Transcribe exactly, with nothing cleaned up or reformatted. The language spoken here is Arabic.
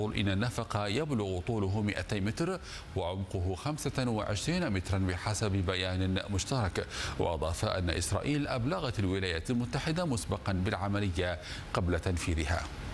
الوصول إلى النفق يبلغ طوله مئتي متر وعمقه خمسة وعشرين مترا بحسب بيان مشترك. وأضاف أن إسرائيل أبلغت الولايات المتحدة مسبقا بالعملية قبل تنفيذها.